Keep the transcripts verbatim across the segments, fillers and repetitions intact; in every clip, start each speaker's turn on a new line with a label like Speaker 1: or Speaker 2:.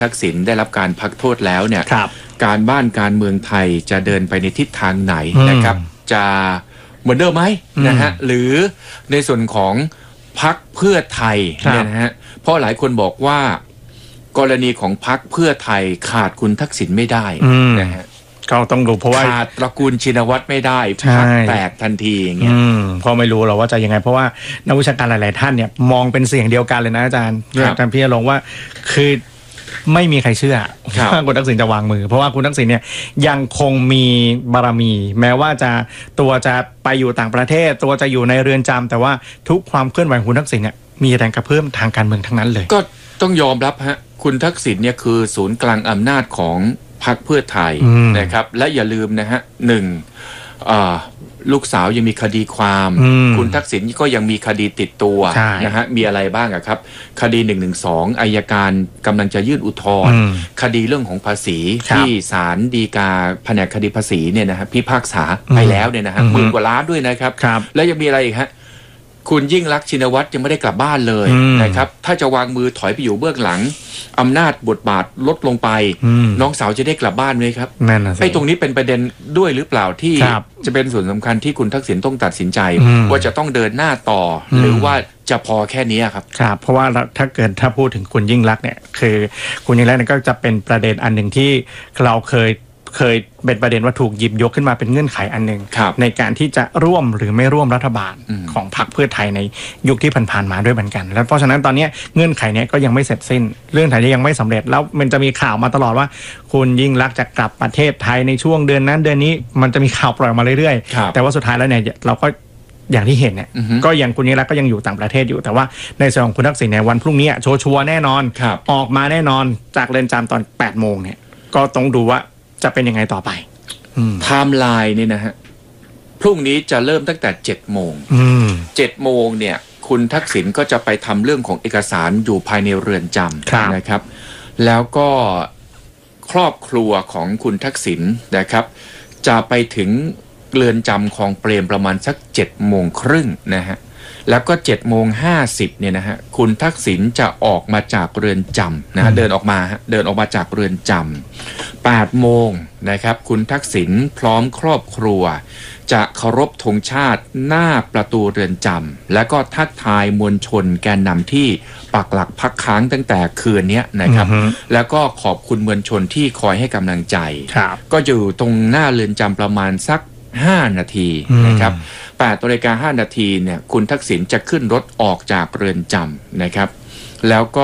Speaker 1: ทักษิณได้รับการพักโทษแล้วเนี่ยการบ้านการเมืองไทยจะเดินไปในทิศทางไหนนะครับจะเหมือนเดิมไหมนะฮะหรือในส่วนของพรรคเพื่อไทยเนี่ยนะฮะเพราะหลายคนบอกว่ากรณีของพรรคเพื่อไทยขาดคุณทักษิณไม่ได้นะฮะ
Speaker 2: ก็ต้องดูเพราะว่า
Speaker 1: ขาดตระกูลชินวัตรไม่ได้พรรคแตกทันทีอย่างเงี้ย
Speaker 2: เพราะไม่รู้หรอกว่าจะยังไงเพราะว่านักวิชาการหลายๆท่านเนี่ยมองเป็นเสียงเดียวกันเลยนะอาจารย์อาจารย์พี่ลงว่าคือไม่มีใครเชื่อว่าคุณทักษิณจะวางมือเพราะว่าคุณทักษิณเนี่ยยังคงมีบารมีแม้ว่าจะตัวจะไปอยู่ต่างประเทศตัวจะอยู่ในเรือนจำแต่ว่าทุกความเคลื่อนไหวของคุณทักษิณเนี่ยมีแรงกระเพื่อมทางการเมืองทั้งนั้นเลย
Speaker 1: ก็ต้องยอมรับฮะคุณทักษิณเนี่ยคือศูนย์กลางอำนาจของพรรคเพื่อไทยนะครับและอย่าลืมนะฮะหนึ่งลูกสาวยังมีคดีความคุณทักษิณก็ยังมีคดีติดตัวนะฮะมีอะไรบ้างอะครับคดีหนึ่งหนึ่งสองอัยการกำลังจะยื่นอุทธรณ์คดีเรื่องของภาษีที่ศาลฎีกาแผนกคดีภาษีเนี่ยนะฮะพิพากษาไปแล้วเนี่ยนะฮะหมื่นกว่าล้านด้วยนะครับแล้วยังมีอะไรอีกฮะคุณยิ่งลักษณ์ชินวัตรยังไม่ได้กลับบ้านเลยนะครับถ้าจะวางมือถอยไปอยู่เบื้องหลังอำนาจบทบาทลดลงไปน้องสาวจะได้กลับบ้านไหมครับไอ้ตรงนี้เป็นประเด็นด้วยหรือเปล่าที่จะเป็นส่วนสำคัญที่คุณทักษิณต้องตัดสินใจว่าจะต้องเดินหน้าต่อหรือว่าจะพอแค่นี้ครับ
Speaker 2: ครับเพราะว่าถ้าเกิดถ้าพูดถึงคุณยิ่งลักษณ์เนี่ยคือคุณยิ่งลักษณ์เนี่ยก็จะเป็นประเด็นอันหนึ่งที่เราเคยเคยเป็นประเด็นว่าถูกหยิบยกขึ้นมาเป็นเงื่อนไขอันหนึ่งในการที่จะร่วมหรือไม่ร่วมรัฐบาลของพรรคเพื่อไทยในยุคที่ผ่านๆมาด้วยเหมือนกันแล้วเพราะฉะนั้นตอนนี้เงื่อนไขนี้ก็ยังไม่เสร็จสิ้นเรื่องไทยยังไม่สำเร็จแล้วมันจะมีข่าวมาตลอดว่าคุณยิ่งลักษณ์จะกลับประเทศไทยในช่วงเดือนนั้นเดือนนี้มันจะมีข่าวปล่อยมาเรื่อยๆแต่ว่าสุดท้ายแล้วเนี่ยเราก็อย่างที่เห็นเนี่ยก็ยังคุณยิ่งลักษณ์ก็ยังอยู่ต่างประเทศอยู่แต่ว่าในส่วนของคุณทักษิณในวันพรุ่งนี้ชัวร์แน่นอนออกมาแน่นอนจากเรือนจำตอนแปดโมงเนี่ยก็ต้องดูว่าจะเป็นยังไงต่อไป
Speaker 1: ไทม์ไลน์นี่นะฮะพรุ่งนี้จะเริ่มตั้งแต่เจ็ดโมงเจ็ดโมงเนี่ยคุณทักษิณก็จะไปทำเรื่องของเอกสารอยู่ภายในเรือนจำนะครับแล้วก็ครอบครัวของคุณทักษิณนะครับจะไปถึงเรือนจำคลองเปรมประมาณสักเจ็ดโมงครึ่งนะฮะแล้วก็เจ็ดโมงห้าสิบเนี่ยนะฮะคุณทักษิณจะออกมาจากเรือนจำนะฮะเดินออกมาเดินออกมาจากเรือนจำแปดโมงนะครับคุณทักษิณพร้อมครอบครัวจะเคารพธงชาติหน้าประตูเรือนจำแล้วก็ทักทายมวลชนแกนนำที่ปักหลักพักค้างตั้งแต่คืนนี้นะครับแล้วก็ขอบคุณมวลชนที่คอยให้กำลังใจก็อยู่ตรงหน้าเรือนจำประมาณสักห้านาทีนะครับแปดนาฬิกาห้านาทีเนี่ยคุณทักษิณจะขึ้นรถออกจากเรือนจำนะครับแล้วก็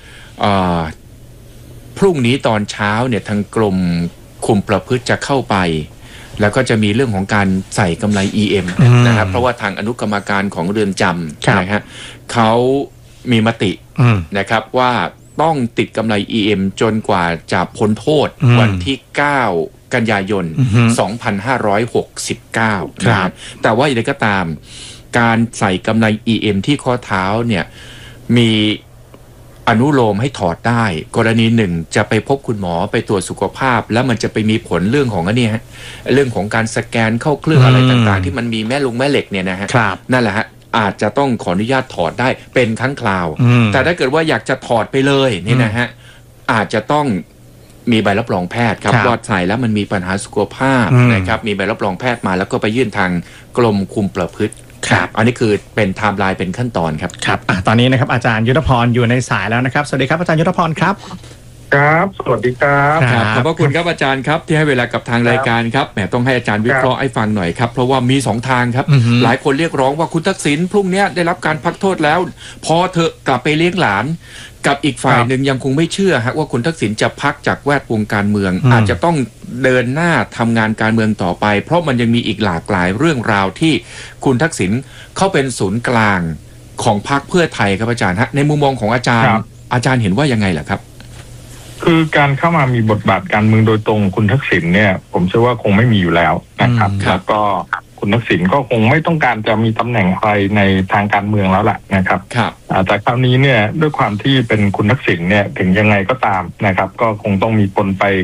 Speaker 1: พรุ่งนี้ตอนเช้าเนี่ยทางกรมคุมประพฤติจะเข้าไปแล้วก็จะมีเรื่องของการใส่กำไร อี เอ็ม นะครับเพราะว่าทางอนุกรรมการของเรือนจำนะฮะเขามีมตินะครับว่าต้องติดกำไร อี เอ็ม จนกว่าจะพ้นโทษวันที่เก้ากันยายนสองพันห้าร้อยหกสิบเก้านะครับแต่ว่าอย่างไรก็ตามการใส่กำไร อี เอ็ม ที่ข้อเท้าเนี่ยมีอนุโลมให้ถอดได้กรณีหนึ่งจะไปพบคุณหมอไปตรวจสุขภาพแล้วมันจะไปมีผลเรื่องของอันนี้ฮะเรื่องของการสแกนเข้าเครื่องอะไรต่างๆที่มันมีแม่ลงแม่เหล็กเนี่ยนะฮะนั่นแหละฮะอาจจะต้องขออนุญาตถอดได้เป็นครั้งคราวแต่ถ้าเกิดว่าอยากจะถอดไปเลยนี่นะฮะอาจจะต้องมีใบรับรองแพทย์ครับว่าใส่แล้วมันมีปัญหาสุขภาพนะครับมีใบรับรองแพทย์มาแล้วก็ไปยื่นทางกรมคุมประพฤติครับอันนี้คือเป็นไทม์ไลน์เป็นขั้นตอนครับ
Speaker 2: ครับตอนนี้นะครับอาจารย์ยุทธพรอยู่ในสายแล้วนะครับสวัสดีครับอาจารย์ยุทธพรครับ
Speaker 3: ครับสวัสดีครับ
Speaker 1: ขอบพระคุณครับอาจารย์ครับที่ให้เวลากับทางรายการครับแหมต้องให้อาจารย์วิเคราะห์ให้ฟังหน่อยครับเพราะว่ามีสองทางครับหลายคนเรียกร้องว่าคุณทักษิณพรุ่งนี้ได้รับการพักโทษแล้วพอเถอะกลับไปเลี้ยงหลานกับอีกฝ่ายหนึ่งยังคงไม่เชื่อฮะว่าคุณทักษิณจะพักจากแวดวงการเมืองอาจจะต้องเดินหน้าทำงานการเมืองต่อไปเพราะมันยังมีอีกหลากหลายเรื่องราวที่คุณทักษิณเข้าเป็นศูนย์กลางของพรรคเพื่อไทยครับอาจารย์ฮะในมุมมองของอาจารย์อาจารย์เห็นว่ายังไงล่ะครับ
Speaker 3: คือการเข้ามามีบทบาทการเมืองโดยตรงคุณทักษิณเนี่ยผมเชื่อว่าคงไม่มีอยู่แล้วนะครับแล้วก็คุณทักษิณก็คงไม่ต้องการจะมีตำแหน่งอะไรในทางการเมืองแล้วล่ะนะครับแต่คราวนี้เนี่ยด้วยความที่เป็นคุณทักษิณเนี่ยถึงยังไงก็ตามนะครับก็คงต้องมีคนไป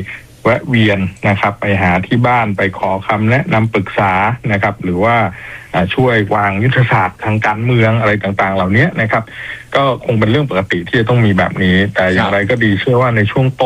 Speaker 3: แวะเวียนนะครับไปหาที่บ้านไปขอคำแนะนำปรึกษานะครับหรือว่าช่วยวางยุทธศาสตร์ทางการเมืองอะไรต่างๆเหล่านี้นะครับก็คงเป็นเรื่องปกติที่จะต้องมีแบบนี้แต่อย่างไรก็ดีเชื่อว่าในช่วงต้น